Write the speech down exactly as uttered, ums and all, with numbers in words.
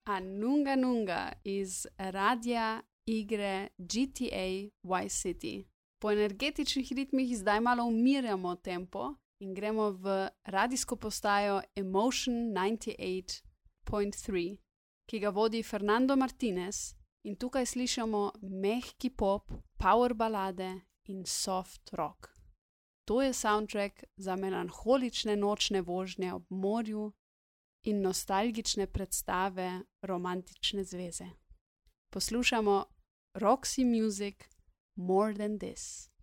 Anunga Nunga iz radia igre G T A Vice City. Po energetičnih ritmih zdaj malo umirjamo tempo in gremo v radijsko postajo Emotion devetdeset točka tri, ki ga vodi Fernando Martinez, in tukaj slišamo mehki pop, power balade in soft rock. To je soundtrack za melanholične nočne vožnje ob morju in nostalgične predstave romantične zveze. Poslušamo Roxy Music More Than This.